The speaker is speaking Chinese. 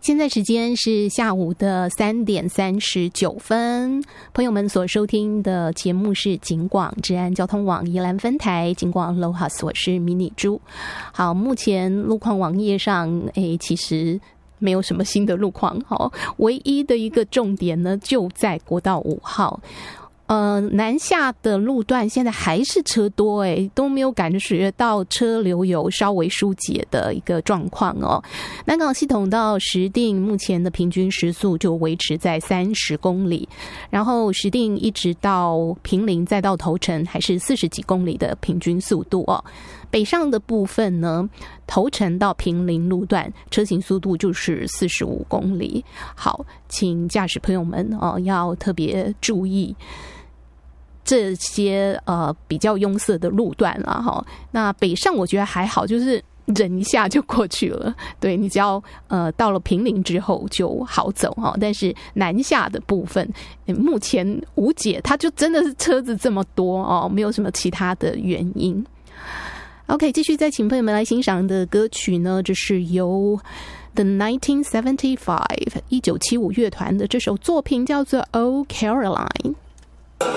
现在时间是下午的3点39分，朋友们所收听的节目是警广治安交通网宜兰分台警广 LOHAS， 我是迷你猪。好，目前路况网页上其实没有什么新的路况，唯一的一个重点呢就在国道5号。南下的路段现在还是车多都没有感觉到车流有稍微疏解的一个状况哦。南港系统到石碇目前的平均时速就维持在30公里，然后石碇一直到坪林再到头城还是40几公里的平均速度哦。北上的部分呢，头城到坪林路段车行速度就是45公里。好，请驾驶朋友们要特别注意这些比较拥塞的路段啦哈。那北上我觉得还好，就是忍一下就过去了。对，你只要到了坪林之后就好走哈。但是南下的部分目前无解，它就真的是车子这么多没有什么其他的原因。OK， 继续再请朋友们来欣赏的歌曲呢，这是由 The 1975 1975乐团的这首作品叫做 Oh Caroline。